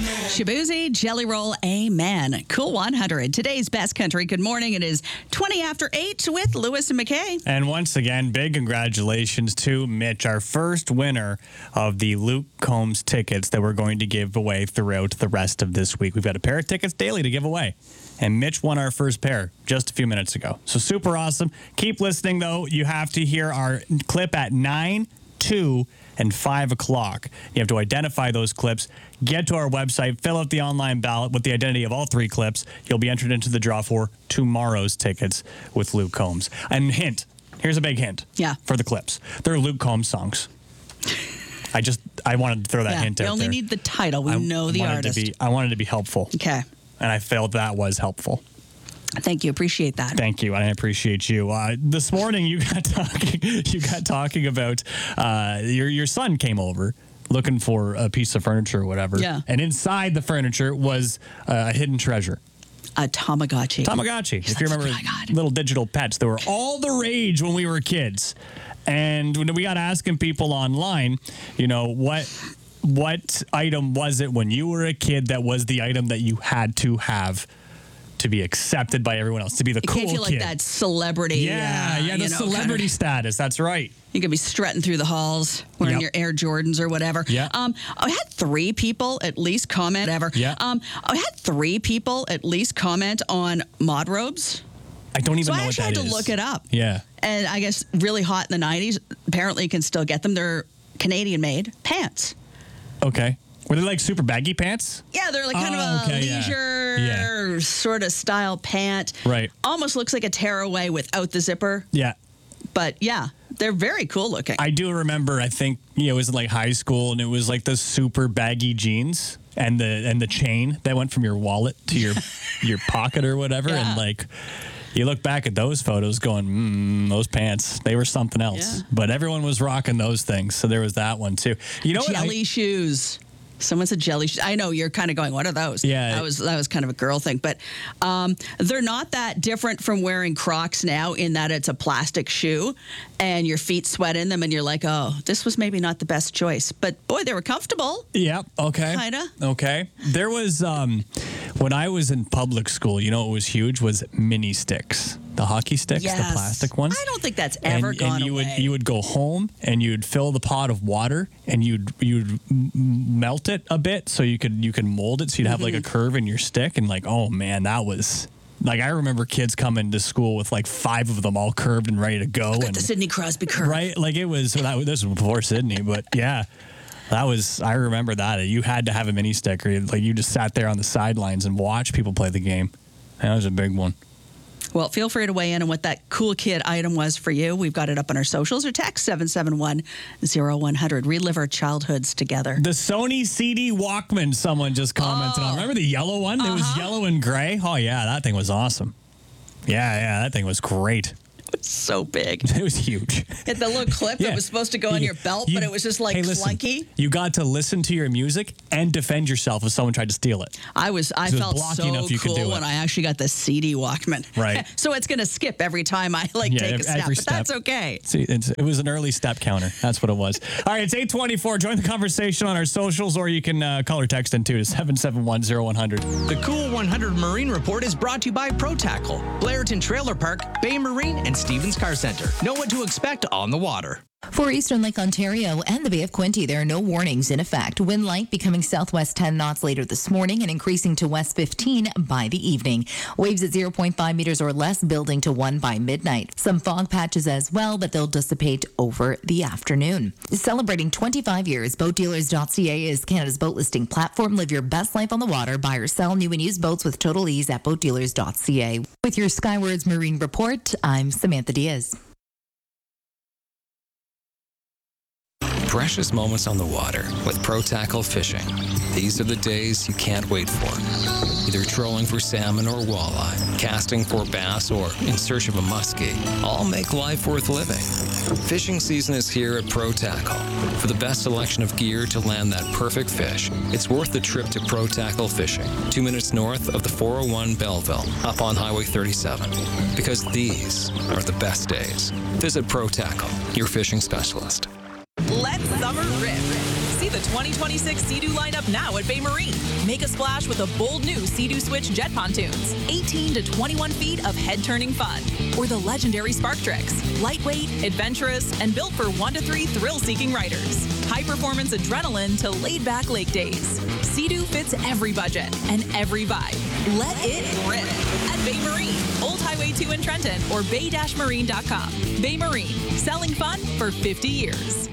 Shabuzi, Jelly Roll, Amen. Cool 100. Today's best country. Good morning. It is 20 after 8 with Lewis and McKay. And once again, big congratulations to Mitch, our first winner of the Luke Combs tickets that we're going to give away throughout the rest of this week. We've got a pair of tickets daily to give away. And Mitch won our first pair just a few minutes ago. So super awesome. Keep listening, though. You have to hear our clip at 9, 2, and 5 o'clock. You have to identify those clips, get to our website, fill out the online ballot with the identity of all 3 clips. You'll be entered into the draw for tomorrow's tickets with Luke Combs. And hint, here's a big hint for the clips. They're Luke Combs songs. I wanted to throw that hint out there. You only need the title. We know the artist. I wanted to be helpful. Okay. And I felt that was helpful. Thank you. Appreciate that. Thank you. I appreciate you. This morning you got talking about your son came over looking for a piece of furniture or whatever. Yeah. And inside the furniture was a hidden treasure. A Tamagotchi. Tamagotchi. If you remember little digital pets, they were all the rage when we were kids. And when we got asking people online, you know, what item was it when you were a kid that was the item that you had to have to be accepted by everyone else, to be the cool kid? You feel like that celebrity. Yeah, the celebrity status. That's right. You could be strutting through the halls wearing your Air Jordans or whatever. Yeah. I had 3 people at least comment. I had 3 people at least comment on mod robes. I don't even know what that is. So I actually had to look it up. Yeah. And I guess really hot in the 90s. Apparently you can still get them. They're Canadian-made pants. Okay. Were they like super baggy pants? Yeah, they're like kind of a leisure sort of style pant. Right. Almost looks like a tearaway without the zipper. Yeah. But yeah, they're very cool looking. I do remember, I think, it was like high school, and it was like the super baggy jeans and the chain that went from your wallet to your pocket or whatever. Yeah. And like, you look back at those photos going, those pants, they were something else. Yeah. But everyone was rocking those things. So there was that one too. You know what? Jelly shoes. Someone said jelly shoes. I know you're kind of going, what are those? Yeah. That was kind of a girl thing. But they're not that different from wearing Crocs now in that it's a plastic shoe and your feet sweat in them and you're like, oh, this was maybe not the best choice. But boy, they were comfortable. Yep. Okay. Kind of. Okay. There was, when I was in public school, you know what was huge was mini sticks. The hockey sticks, the plastic ones. I don't think that's ever gone away. You would go home and you'd fill the pot of water and you'd melt it a bit so you could mold it so you'd have like a curve in your stick, and like, oh man, that was like, I remember kids coming to school with like 5 of them all curved and ready to go. And the Sidney Crosby curve. Right? Like it was, this was before Sidney, but yeah. I remember that. You had to have a mini stick, or like you just sat there on the sidelines and watched people play the game. That was a big one. Well, feel free to weigh in on what that cool kid item was for you. We've got it up on our socials, or text 771-0100. Relive our childhoods together. The Sony CD Walkman, someone just commented on. Remember the yellow one? It was yellow and gray. Oh, yeah, that thing was awesome. Yeah, that thing was great. So big. It was huge. Hit the little clip that was supposed to go on your belt, but it was just like clunky. You got to listen to your music and defend yourself if someone tried to steal it. I felt so cool when I actually got the CD Walkman. Right. So it's going to skip every time I take a step, but that's okay. See, it was an early step counter. That's what it was. All right, it's 8:24. Join the conversation on our socials, or you can call or text in too to 771-0100. The Cool 100 Marine Report is brought to you by Pro Tackle, Blairton Trailer Park, Bay Marine, and Stevens Car Center. Know what to expect on the water. For Eastern Lake Ontario and the Bay of Quinte, there are no warnings in effect. Wind light becoming southwest 10 knots later this morning and increasing to west 15 by the evening. Waves at 0.5 meters or less, building to 1 by midnight. Some fog patches as well, but they'll dissipate over the afternoon. Celebrating 25 years, BoatDealers.ca is Canada's boat listing platform. Live your best life on the water. Buy or sell new and used boats with total ease at BoatDealers.ca. With your Skywards Marine Report, I'm Samantha Diaz. Precious moments on the water with Pro Tackle Fishing. These are the days you can't wait for. Either trolling for salmon or walleye, casting for bass, or in search of a muskie. All make life worth living. Fishing season is here at Pro Tackle. For the best selection of gear to land that perfect fish, it's worth the trip to Pro Tackle Fishing, 2 minutes north of the 401 Belleville, up on Highway 37. Because these are the best days. Visit Pro Tackle, your fishing specialist. Let summer rip. See the 20 2026 Sea-Doo lineup now at Bay Marine. Make a splash with a bold new Sea-Doo Switch jet pontoons. 18 to 21 feet of head-turning fun. Or the legendary Spark Tricks. Lightweight, adventurous, and built for 1 to 3 thrill-seeking riders. High-performance adrenaline to laid-back lake days. Sea-Doo fits every budget and every vibe. Let it rip at Bay Marine, Old Highway 2 in Trenton, or bay-marine.com. Bay Marine, selling fun for 50 years.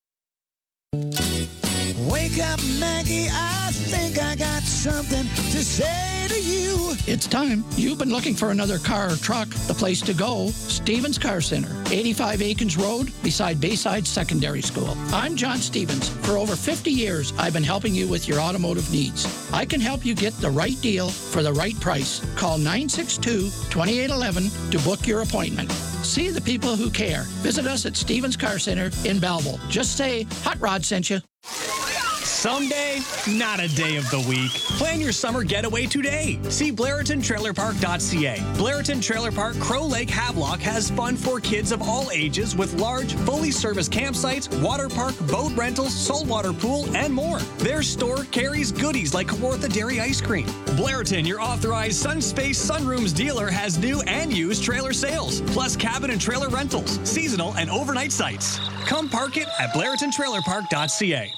Wake up, Maggie, I think I got something to say to you. It's time. You've been looking for another car or truck. The place to go, Stevens Car Center, 85 Aikens Road, beside Bayside Secondary School. I'm John Stevens. For over 50 years, I've been helping you with your automotive needs. I can help you get the right deal for the right price. Call 962-2811 to book your appointment. See the people who care. Visit us at Stevens Car Center in Belleville. Just say, Hot Rod sent you. Someday, not a day of the week. Plan your summer getaway today. See BlairtonTrailerPark.ca. Blairton Trailer Park Crow Lake Havelock has fun for kids of all ages with large, fully serviced campsites, water park, boat rentals, saltwater pool, and more. Their store carries goodies like Kawartha Dairy Ice Cream. Blairton, your authorized Sunspace Sunrooms dealer, has new and used trailer sales, plus cabin and trailer rentals, seasonal and overnight sites. Come park it at BlairtonTrailerPark.ca.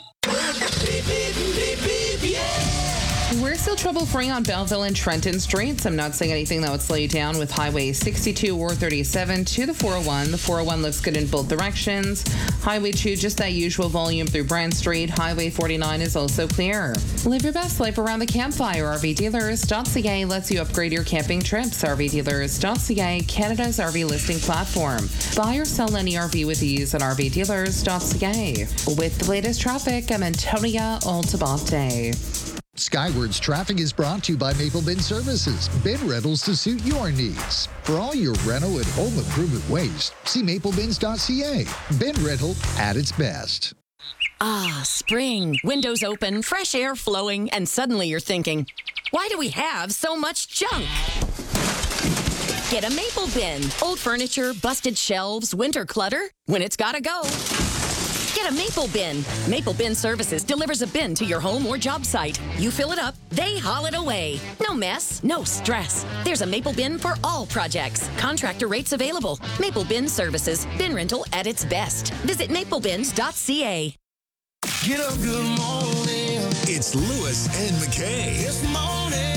We're still trouble-free on Belleville and Trenton Streets. I'm not seeing anything that would slow you down with Highway 62 or 37 to the 401. The 401 looks good in both directions. Highway 2, just that usual volume through Brand Street. Highway 49 is also clear. Live your best life around the campfire. RVDealers.ca lets you upgrade your camping trips. RVDealers.ca, Canada's RV listing platform. Buy or sell any RV with ease on RVDealers.ca. With the latest traffic, I'm Antonia Altabate. Skywards Traffic is brought to you by Maple Bin Services. Bin rentals to suit your needs. For all your rental and home improvement waste, see maplebins.ca. Bin rental at its best. Ah, spring. Windows open, fresh air flowing, and suddenly you're thinking, why do we have so much junk? Get a Maple Bin. Old furniture, busted shelves, winter clutter. When it's gotta go, get a Maple Bin. Maple Bin Services delivers a bin to your home or job site. You fill it up, they haul it away. No mess, no stress. There's a Maple Bin for all projects. Contractor rates available. Maple Bin Services. Bin rental at its best. Visit maplebins.ca. Get up, good morning. It's Lewis and McKay. This morning.